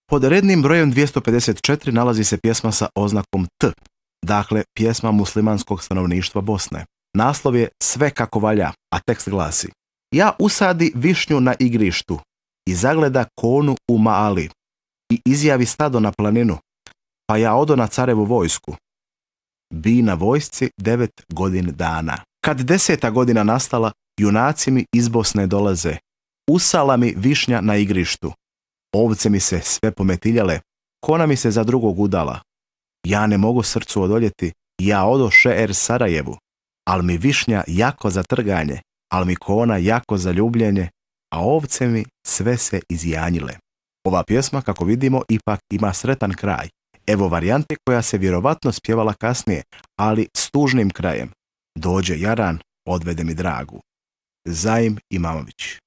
Pod rednim brojem 254 nalazi se pjesma sa oznakom T, dakle pjesma muslimanskog stanovništva Bosne. Naslov je Sve kako valja, a tekst glasi: Ja usadi višnju na igrištu i zagleda konu u Maali i izjavi stado na planinu, pa ja odo na carevu vojsku. Bi na vojsci 9 godin dana. Kad 10. godina nastala, junaci mi iz Bosne dolaze. Usala mi višnja na igrištu. Ovce mi se sve pometiljale, kona mi se za drugog udala. Ja ne mogu srcu odoljeti, ja odoše Sarajevu, al mi višnja jako za trganje, al mi kona jako za ljubljenje, a ovce mi sve se izjanjile. Ova pjesma, kako vidimo, ipak ima sretan kraj. Evo varijante koja se vjerovatno spjevala kasnije, ali s tužnim krajem. Dođe jaran, odvede mi dragu. Zaim Imamović.